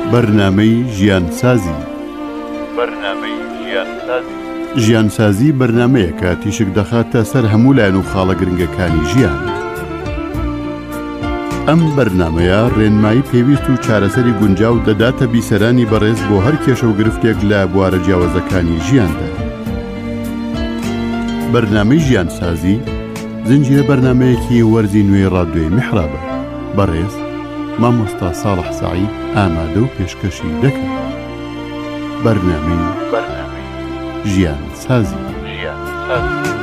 بەرنامەی ژیانسازی. ژیانسازی بەرنامەیەکە تیشک دەخاتە سەر هەموو لایەن و خاڵە گرنگەکانی ژیان. ئەم بەرنامەیە ڕێنمایی پێویست و چارەسەری گونجاو دەداتە بیسەرانی بەڕێز بۆ هەر کێشە و گرفتێک لە بوارە جیاوازەکانی ژیاندا. بەرنامەی ژیانسازی زنجیرە بەرنامەیەکی وەرزی نوێی ڕادیۆی میحرابە. بەڕێز مامۆستا ساڵح سەعید ئامادە و پێشکەشی دەکات. بەرنامەی ژیانسازی.